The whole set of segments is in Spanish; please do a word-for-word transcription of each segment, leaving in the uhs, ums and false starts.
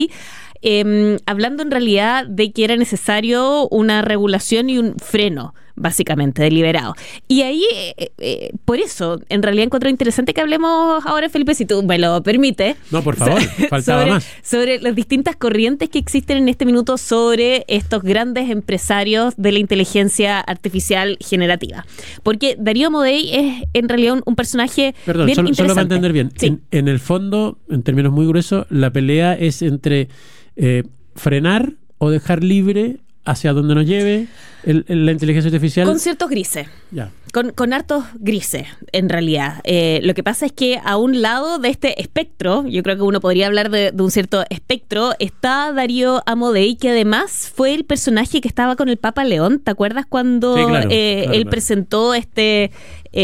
Eh, hablando en realidad de que era necesario una regulación y un freno, básicamente, deliberado. Y ahí, eh, eh, por eso, en realidad encuentro interesante que hablemos ahora, Felipe, si tú me lo permites. No, por favor, so- faltaba sobre, más. Sobre las distintas corrientes que existen en este minuto sobre estos grandes empresarios de la inteligencia artificial generativa. Porque Darío Amodei es, en realidad, un, un personaje Perdón, bien solo, interesante. solo para entender bien. Sí. En, en el fondo, en términos muy gruesos, la pelea es entre eh, frenar o dejar libre hacia donde nos lleve el, el, la inteligencia artificial. Con ciertos grises. Ya. Con, con hartos grises, en realidad. Eh, lo que pasa es que a un lado de este espectro, yo creo que uno podría hablar de, de un cierto espectro, está Darío Amodei, que además fue el personaje que estaba con el Papa León. ¿Te acuerdas cuando Sí, claro, eh, claro, él claro. presentó este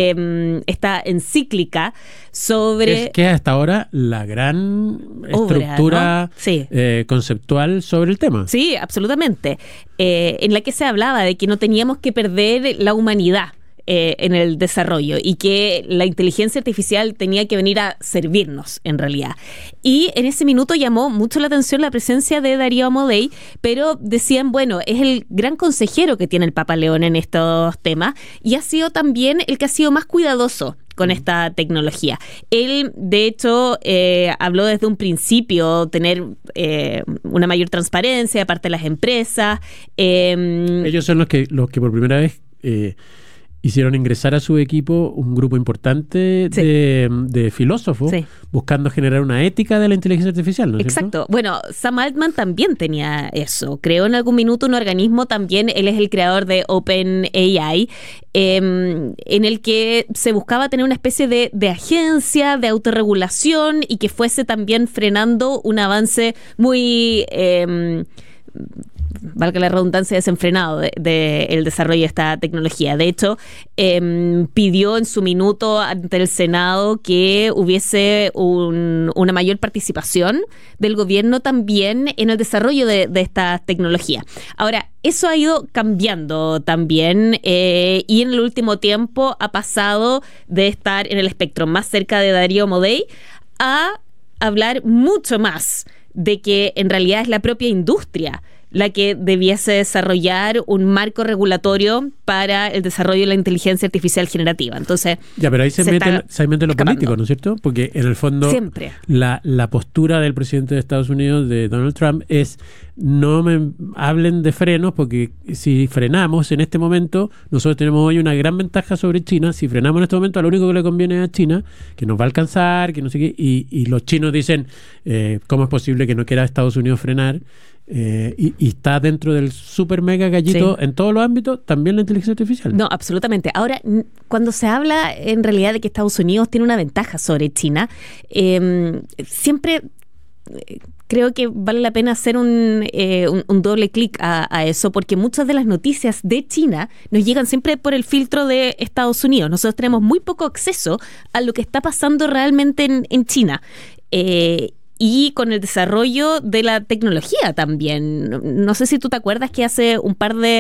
eh, esta encíclica sobre... Es que es hasta ahora la gran Obra, estructura ¿no? Sí. eh, conceptual sobre el tema. Sí, absolutamente. Eh, en la que se hablaba de que no teníamos que perder la humanidad eh, en el desarrollo y que la inteligencia artificial tenía que venir a servirnos, en realidad. Y en ese minuto llamó mucho la atención la presencia de Darío Amodei, pero decían, bueno, es el gran consejero que tiene el Papa León en estos temas y ha sido también el que ha sido más cuidadoso con esta tecnología. Él, de hecho, eh, habló desde un principio tener eh, una mayor transparencia de parte de las empresas. Eh, Ellos son los que, los que por primera vez eh, hicieron ingresar a su equipo un grupo importante Sí. de, de filósofos Sí. buscando generar una ética de la inteligencia artificial, ¿no es cierto? Exacto. Bueno, Sam Altman también tenía eso. Creó en algún minuto un organismo también, él es el creador de OpenAI, eh, en el que se buscaba tener una especie de, de agencia de autorregulación y que fuese también frenando un avance muy... Eh, valga la redundancia, desenfrenado del de, de desarrollo de esta tecnología. De hecho, eh, pidió en su minuto ante el Senado que hubiese un, una mayor participación del gobierno también en el desarrollo de, de esta tecnología. Ahora, eso ha ido cambiando también eh, y en el último tiempo ha pasado de estar en el espectro más cerca de Darío Amodei a hablar mucho más de que en realidad es la propia industria la que debiese desarrollar un marco regulatorio para el desarrollo de la inteligencia artificial generativa. Entonces, ya, pero ahí se, se mete, está se mete lo escapando. político, ¿no es cierto? Porque en el fondo Siempre. la, la postura del presidente de Estados Unidos, de Donald Trump, es no me hablen de frenos, porque si frenamos en este momento, nosotros tenemos hoy una gran ventaja sobre China. Si frenamos en este momento, a lo único que le conviene es a China, que nos va a alcanzar, que no sé qué, y, y los chinos dicen, eh, ¿cómo es posible que no quiera Estados Unidos frenar? Eh, y, y está dentro del super mega gallito Sí. en todos los ámbitos, también la inteligencia artificial. No, absolutamente. Ahora, n- cuando se habla en realidad de que Estados Unidos tiene una ventaja sobre China, eh, siempre eh, creo que vale la pena hacer un, eh, un, un doble clic a, a eso, porque muchas de las noticias de China nos llegan siempre por el filtro de Estados Unidos. Nosotros tenemos muy poco acceso a lo que está pasando realmente en, en China. Eh, Y con el desarrollo de la tecnología también. No sé si tú te acuerdas que hace un par de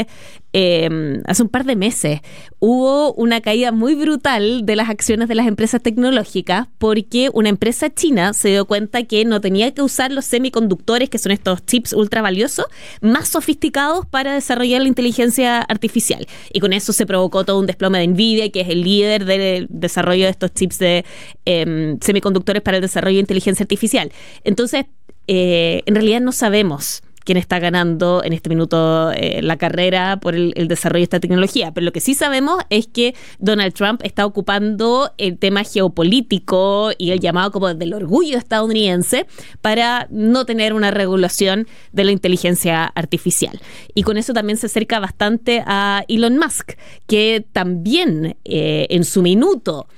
eh, hace un par de meses hubo una caída muy brutal de las acciones de las empresas tecnológicas porque una empresa china se dio cuenta que no tenía que usar los semiconductores, que son estos chips ultra valiosos, más sofisticados para desarrollar la inteligencia artificial. Y con eso se provocó todo un desplome de Nvidia, que es el líder del desarrollo de estos chips de eh, semiconductores para el desarrollo de inteligencia artificial. Entonces, eh, en realidad no sabemos quién está ganando en este minuto eh, la carrera por el, el desarrollo de esta tecnología. Pero lo que sí sabemos es que Donald Trump está ocupando el tema geopolítico y el llamado como del orgullo estadounidense para no tener una regulación de la inteligencia artificial. Y con eso también se acerca bastante a Elon Musk, que también eh, en su minuto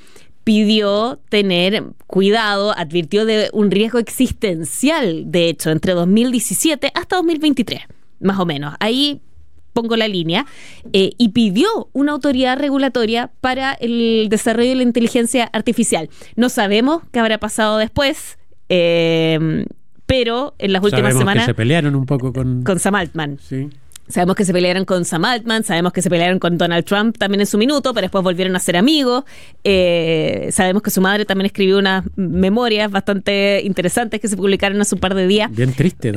pidió tener cuidado, advirtió de un riesgo existencial, de hecho, entre dos mil diecisiete hasta dos mil veintitrés, más o menos. Ahí pongo la línea, eh, y pidió una autoridad regulatoria para el desarrollo de la inteligencia artificial. No sabemos qué habrá pasado después, eh, pero en las últimas Sabemos semanas... que se pelearon un poco con... con Sam Altman. Sí. Sabemos que se pelearon con Sam Altman, sabemos que se pelearon con Donald Trump también en su minuto, pero después volvieron a ser amigos. Eh, sabemos que su madre también escribió unas memorias bastante interesantes que se publicaron hace un par de días. Bien triste,